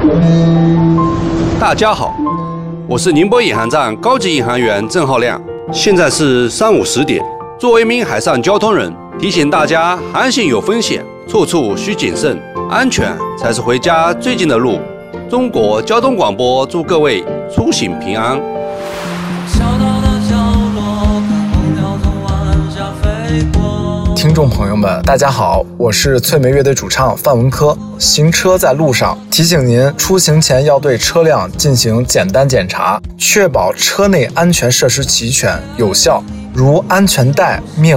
大家好，我是宁波引航站高级引航员郑浩亮，现在是上午10点。作为一名海上交通人，提醒大家航行有风险，处处需谨慎，安全才是回家最近的路。中国交通广播祝各位出行平安。 听众朋友们，大家好，我是翠梅乐队主唱范文科。行车在路上，提醒您出行前要对车辆进行简单检查，确保车内安全设施齐全有效，如安全带、灭